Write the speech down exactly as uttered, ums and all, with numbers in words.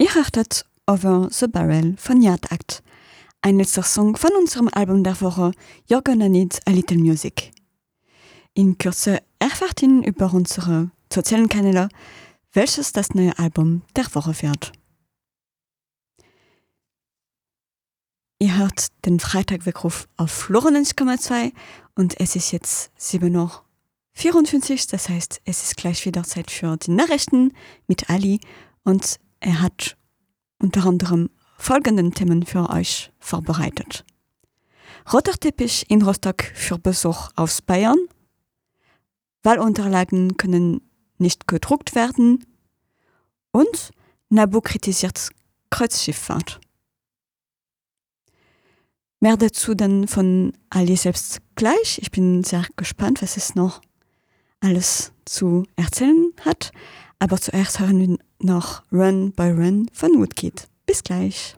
Ihr hörtet Over the Barrel von Yard Act, ein letzter Song von unserem Album der Woche You're Gonna Need a Little Music. In Kürze erfahrt ihr über unsere sozialen Kanäle, welches das neue Album der Woche wird. Ihr hört den Freitagweckruf auf Florenz Komma zwei und es ist jetzt sieben Uhr vierundfünfzig, das heißt, es ist gleich wieder Zeit für die Nachrichten mit Ali und er hat unter anderem folgenden Themen für euch vorbereitet. Roter Teppich in Rostock für Besuch aus Bayern. Wahlunterlagen können nicht gedruckt werden. Und NABU kritisiert Kreuzschifffahrt. Mehr dazu dann von Ali selbst gleich. Ich bin sehr gespannt, was es noch alles zu erzählen hat. Aber zuerst hören wir noch Run by Run von Woodkid. Bis gleich.